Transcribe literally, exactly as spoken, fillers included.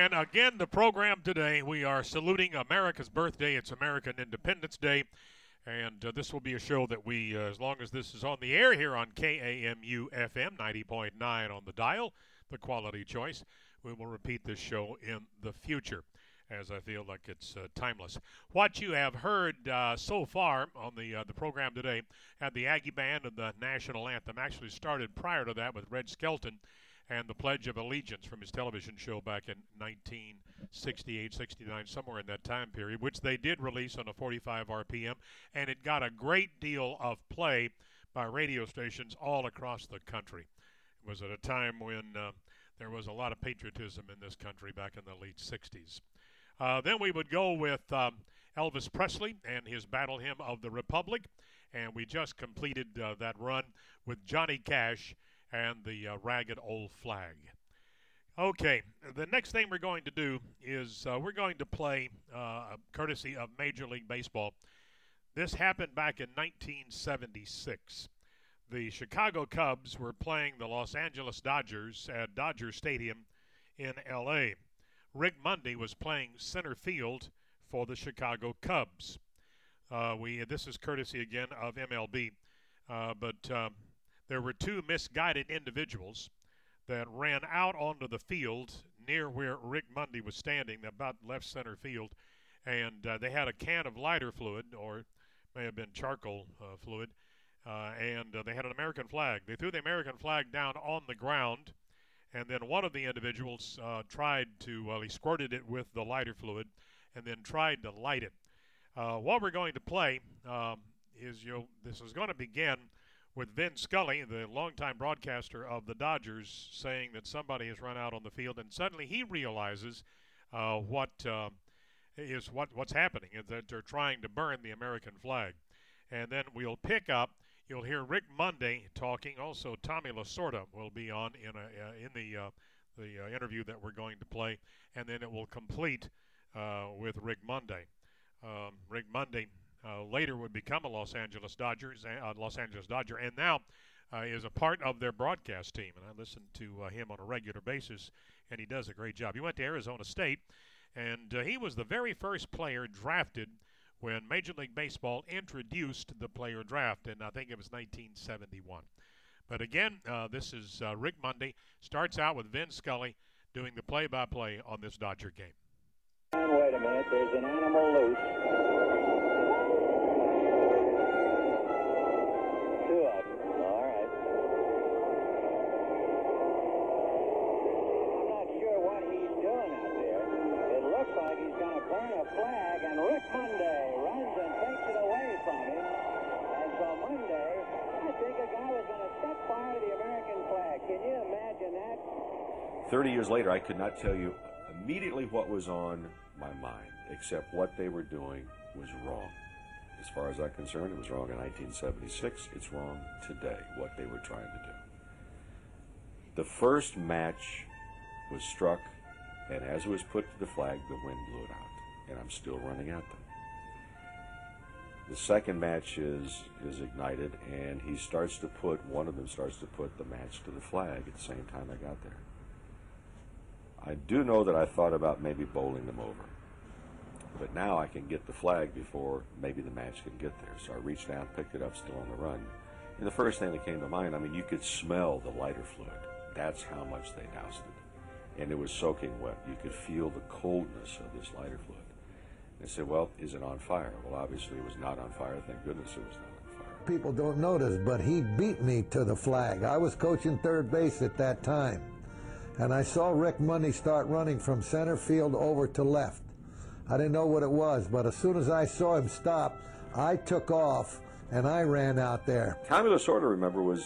And again, the program today, we are saluting America's birthday. It's American Independence Day. And uh, this will be a show that we, uh, as long as this is on the air here on K A M U F M ninety point nine on the dial, the quality choice, we will repeat this show in the future, as I feel like it's uh, timeless. What you have heard uh, so far on the uh, the program today had the Aggie Band and the National Anthem. Actually started prior to that with Red Skelton and the Pledge of Allegiance from his television show back in nineteen sixty-eight, sixty-nine, somewhere in that time period, which they did release on a forty-five R P M, and it got a great deal of play by radio stations all across the country. It was at a time when uh, there was a lot of patriotism in this country back in the late sixties. Uh, then we would go with um, Elvis Presley and his Battle Hymn of the Republic, and we just completed uh, that run with Johnny Cash and the uh, Ragged Old Flag. Okay, the next thing we're going to do is uh, we're going to play uh, courtesy of Major League Baseball. This happened back in nineteen seventy-six. The Chicago Cubs were playing the Los Angeles Dodgers at Dodger Stadium in L A. Rick Monday was playing center field for the Chicago Cubs. Uh, we this is courtesy again of M L B, uh, but um, there were two misguided individuals that ran out onto the field near where Rick Monday was standing, about left center field, and uh, they had a can of lighter fluid, or may have been charcoal uh, fluid, uh, and uh, they had an American flag. They threw the American flag down on the ground, and then one of the individuals uh, tried to, well, he squirted it with the lighter fluid and then tried to light it. Uh, what we're going to play um, is, you know, this is going to begin with Vin Scully, the longtime broadcaster of the Dodgers, saying that somebody has run out on the field, and suddenly he realizes uh, what uh, is what what's happening, is that they're trying to burn the American flag. And then we'll pick up. You'll hear Rick Monday talking. Also, Tommy Lasorda will be on in a uh, in the uh, the uh, interview that we're going to play, and then it will complete uh, with Rick Monday. Um, Rick Monday. Uh, later would become a Los Angeles Dodgers, uh, Los Angeles Dodger, and now uh, is a part of their broadcast team. And I listen to uh, him on a regular basis, and he does a great job. He went to Arizona State, and uh, he was the very first player drafted when Major League Baseball introduced the player draft, and I think it was nineteen seventy-one. But again, uh, this is uh, Rick Monday. Starts out with Vin Scully doing the play-by-play on this Dodger game. And wait a minute, there's an animal loose. Two of them. All right. I'm not sure what he's doing out there. It looks like he's going to burn a flag, and Rick Monday runs and takes it away from him. And so Monday, I think a guy was going to set fire to the American flag. Can you imagine that? Thirty years later, I could not tell you immediately what was on my mind, except what they were doing was wrong. As far as I'm concerned, it was wrong in nineteen seventy-six. It's wrong today, what they were trying to do. The first match was struck, and as it was put to the flag, the wind blew it out, and I'm still running at them. The second match is, is ignited, and he starts to put, one of them starts to put the match to the flag at the same time I got there. I do know that I thought about maybe bowling them over. But now I can get the flag before maybe the match can get there. So I reached down, picked it up, still on the run. And the first thing that came to mind, I mean, you could smell the lighter fluid. That's how much they doused it. And it was soaking wet. You could feel the coldness of this lighter fluid. They said, well, is it on fire? Well, obviously it was not on fire. Thank goodness it was not on fire. People don't notice, but he beat me to the flag. I was coaching third base at that time. And I saw Rick Monday start running from center field over to left. I didn't know what it was, but as soon as I saw him stop, I took off and I ran out there. Tommy Lasorda, remember, was